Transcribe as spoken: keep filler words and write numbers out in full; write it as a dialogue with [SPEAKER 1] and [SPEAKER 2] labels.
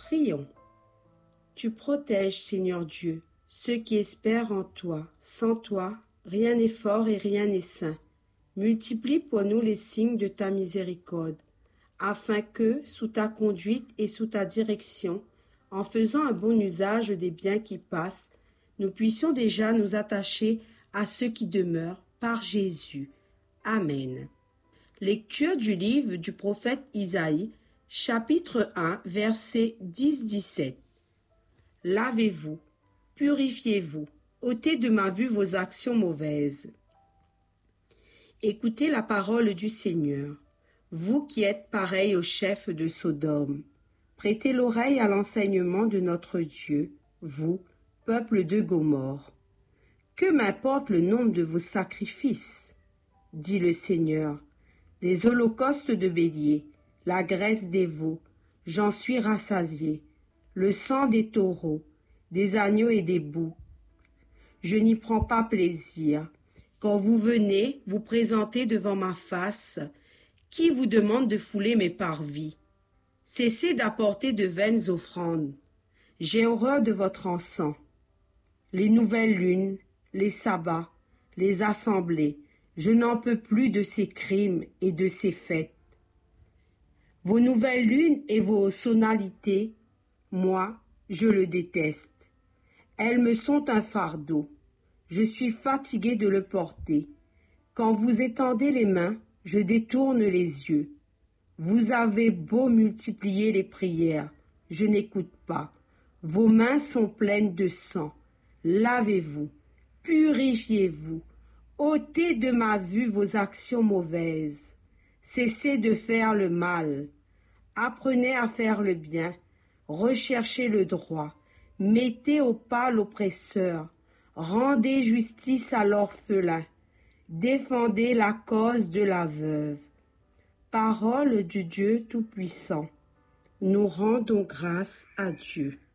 [SPEAKER 1] Prions. Tu protèges, Seigneur Dieu, ceux qui espèrent en toi. Sans toi, rien n'est fort et rien n'est saint. Multiplie pour nous les signes de ta miséricorde, afin que, sous ta conduite et sous ta direction, en faisant un bon usage des biens qui passent, nous puissions déjà nous attacher à ceux qui demeurent par Jésus. Amen. Lecture du livre du prophète Isaïe, chapitre un, versets dix à dix-sept. Lavez-vous, purifiez-vous, ôtez de ma vue vos actions mauvaises. Écoutez la parole du Seigneur, vous qui êtes pareils au chef de Sodome. Prêtez l'oreille à l'enseignement de notre Dieu, vous, peuple de Gomorrhe. Que m'importe le nombre de vos sacrifices, dit le Seigneur, les holocaustes de béliers, la graisse des veaux, j'en suis rassasié, le sang des taureaux, des agneaux et des boucs. Je n'y prends pas plaisir. Quand vous venez vous présenter devant ma face, qui vous demande de fouler mes parvis? Cessez d'apporter de vaines offrandes. J'ai horreur de votre encens. Les nouvelles lunes, les sabbats, les assemblées, je n'en peux plus de ces crimes et de ces fêtes. Vos nouvelles lunes et vos sonalités, moi, je le déteste. Elles me sont un fardeau. Je suis fatigué de le porter. Quand vous étendez les mains, je détourne les yeux. Vous avez beau multiplier les prières, je n'écoute pas. Vos mains sont pleines de sang. Lavez-vous, purifiez-vous, ôtez de ma vue vos actions mauvaises. Cessez de faire le mal. Apprenez à faire le bien. Recherchez le droit. Mettez au pas l'oppresseur. Rendez justice à l'orphelin. Défendez la cause de la veuve. Parole du Dieu Tout-Puissant. Nous rendons grâce à Dieu.